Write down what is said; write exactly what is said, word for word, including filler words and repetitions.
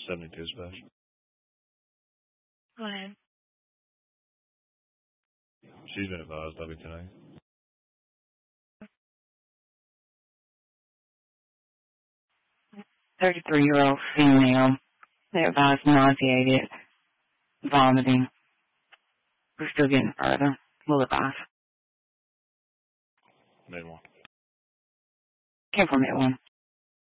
seventy-two special. Go ahead. She's been advised W ten A. thirty-three-year-old female. They advised nauseated, vomiting. We're still getting further. We'll advise. Made one. Came from that one.